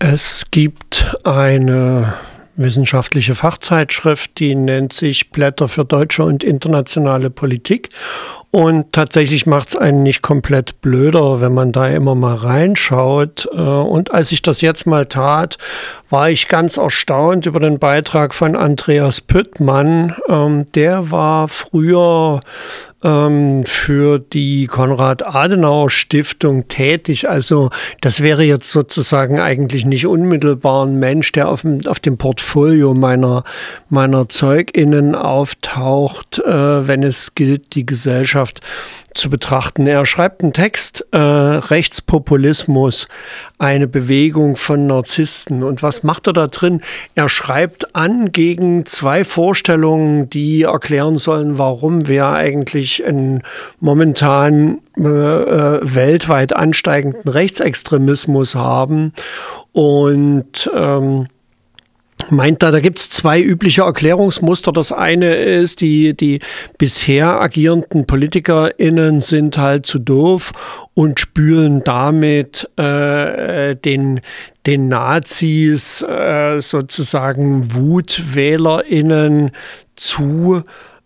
Es gibt eine wissenschaftliche Fachzeitschrift, die nennt sich Blätter für deutsche und internationale Politik. Und tatsächlich macht es einen nicht komplett blöder, wenn man da immer mal reinschaut. Und als ich das jetzt mal tat, war ich ganz erstaunt über den Beitrag von Andreas Püttmann. Der war früher für die Konrad-Adenauer-Stiftung tätig. Also das wäre jetzt sozusagen eigentlich nicht unmittelbar ein Mensch, der auf dem Portfolio meiner ZeugInnen auftaucht, wenn es gilt, die Gesellschaft zu betrachten. Er schreibt einen Text, Rechtspopulismus, eine Bewegung von Narzissten. Und was macht er da drin? Er schreibt an gegen zwei Vorstellungen, die erklären sollen, warum wir eigentlich einen momentan weltweit ansteigenden Rechtsextremismus haben. Und meint da gibt es zwei übliche Erklärungsmuster. Das eine ist, die bisher agierenden PolitikerInnen sind halt zu doof und spülen damit den Nazis sozusagen WutwählerInnen zu.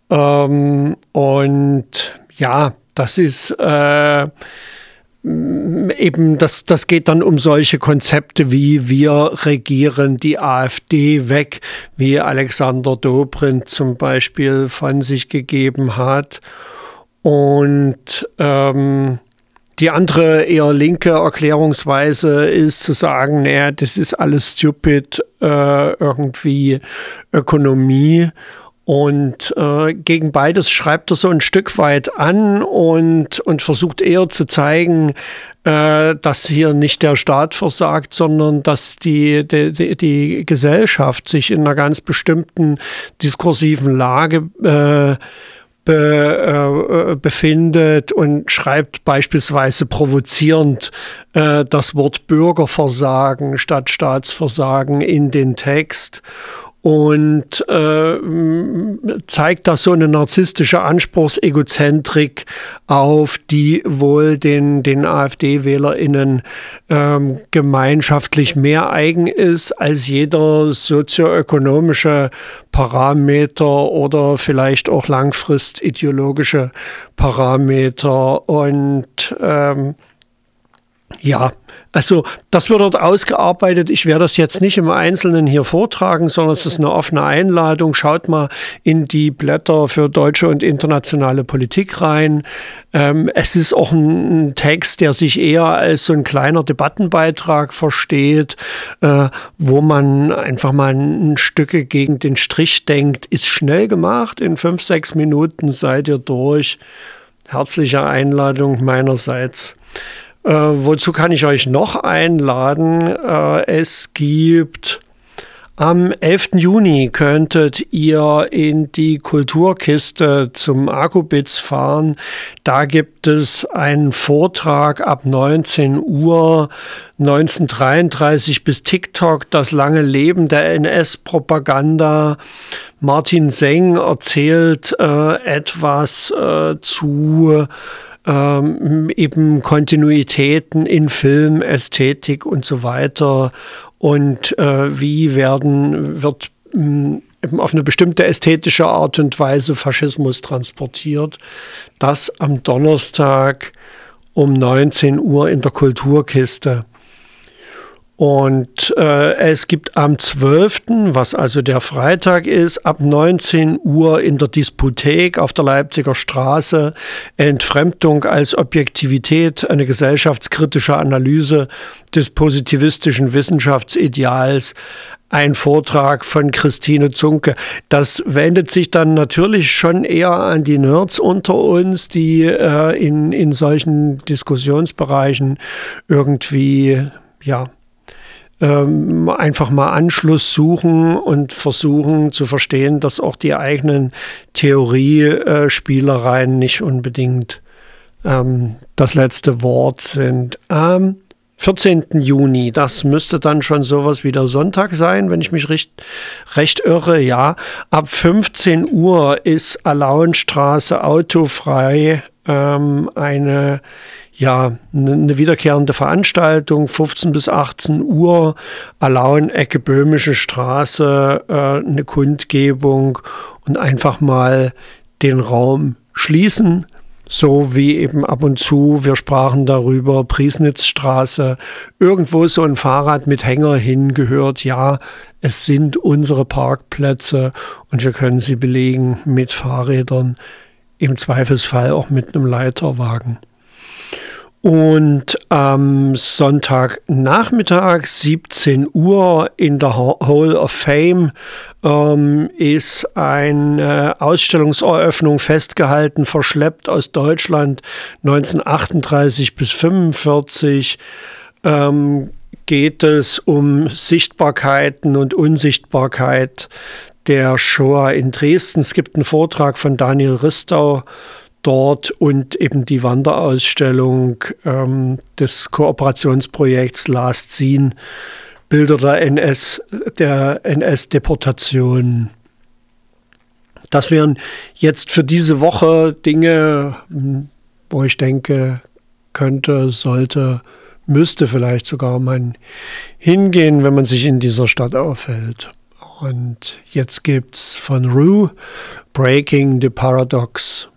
Und ja, das ist eben, das geht dann um solche Konzepte wie wir regieren die AfD weg, wie Alexander Dobrindt zum Beispiel von sich gegeben hat. Und die andere eher linke Erklärungsweise ist zu sagen, naja, das ist alles stupid, irgendwie Ökonomie. Und gegen beides schreibt er so ein Stück weit an und versucht eher zu zeigen, dass hier nicht der Staat versagt, sondern dass die Gesellschaft sich in einer ganz bestimmten diskursiven Lage befindet und schreibt beispielsweise provozierend das Wort Bürgerversagen statt Staatsversagen in den Text. Und zeigt da so eine narzisstische Anspruchsegozentrik auf, die wohl den AfD-WählerInnen gemeinschaftlich mehr eigen ist als jeder sozioökonomische Parameter oder vielleicht auch langfristideologische Parameter. Und ja, also das wird dort ausgearbeitet. Ich werde das jetzt nicht im Einzelnen hier vortragen, sondern es ist eine offene Einladung. Schaut mal in die Blätter für deutsche und internationale Politik rein. Es ist auch ein Text, der sich eher als so ein kleiner Debattenbeitrag versteht, wo man einfach mal ein Stück gegen den Strich denkt. Ist schnell gemacht. In 5-6 Minuten seid ihr durch. Herzliche Einladung meinerseits. Wozu kann ich euch noch einladen? Es gibt am 11. Juni könntet ihr in die Kulturkiste zum Akubitz fahren. Da gibt es einen Vortrag ab 19 Uhr, 1933 bis TikTok, das lange Leben der NS-Propaganda. Martin Seng erzählt etwas zu eben Kontinuitäten in Film, Ästhetik und so weiter und wie wird eben auf eine bestimmte ästhetische Art und Weise Faschismus transportiert. Das am Donnerstag um 19 Uhr in der Kulturkiste. Und es gibt am 12., was also der Freitag ist, ab 19 Uhr in der Disputhek auf der Leipziger Straße Entfremdung als Objektivität, eine gesellschaftskritische Analyse des positivistischen Wissenschaftsideals. Ein Vortrag von Christine Zunke. Das wendet sich dann natürlich schon eher an die Nerds unter uns, die in solchen Diskussionsbereichen irgendwie, ja, einfach mal Anschluss suchen und versuchen zu verstehen, dass auch die eigenen Theoriespielereien nicht unbedingt das letzte Wort sind. Am 14. Juni, das müsste dann schon sowas wie der Sonntag sein, wenn ich mich recht irre, ja. Ab 15 Uhr ist Alauenstraße autofrei eine eine wiederkehrende Veranstaltung, 15 bis 18 Uhr, Alauen, Ecke Böhmische Straße, eine Kundgebung und einfach mal den Raum schließen, so wie eben ab und zu, wir sprachen darüber, Priesnitzstraße, irgendwo so ein Fahrrad mit Hänger hingehört. Ja, es sind unsere Parkplätze und wir können sie belegen mit Fahrrädern, im Zweifelsfall auch mit einem Leiterwagen. Und am Sonntagnachmittag, 17 Uhr, in der Hall of Fame ist eine Ausstellungseröffnung festgehalten, verschleppt aus Deutschland 1938 bis 1945. Geht es um Sichtbarkeiten und Unsichtbarkeit der Shoah in Dresden. Es gibt einen Vortrag von Daniel Ristau dort und eben die Wanderausstellung des Kooperationsprojekts Last Scene, Bilder der NS-Deportation. Das wären jetzt für diese Woche Dinge, wo ich denke, könnte, sollte, müsste vielleicht sogar man hingehen, wenn man sich in dieser Stadt aufhält. Und jetzt gibt's von Rue Breaking the Paradox.